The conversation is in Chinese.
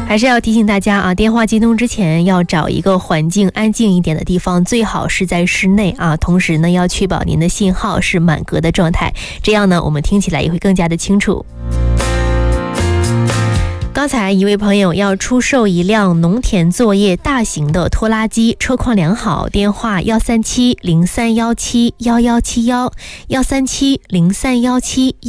还是要提醒大家啊，电话接通之前要找一个环境安静一点的地方，最好是在室内啊。同时呢，要确保您的信号是满格的状态，这样呢，我们听起来也会更加的清楚。刚才一位朋友要出售一辆农田作业大型的拖拉机，车况良好，电话13703171171，137031711。